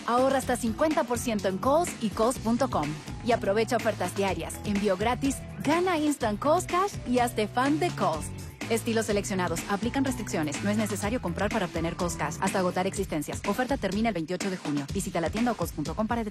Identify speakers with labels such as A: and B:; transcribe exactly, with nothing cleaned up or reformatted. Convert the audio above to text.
A: Ahorra hasta cincuenta por ciento en Kohl's y Kohl's punto com. Y aprovecha ofertas diarias, envío gratis, gana Instant Kohl's Cash y hazte fan de Kohl's. Estilos seleccionados. Aplican restricciones. No es necesario comprar para obtener Kohl's Cash hasta agotar existencias. Oferta termina el veintiocho de junio. Visita la tienda o Kohl's punto com para detalles.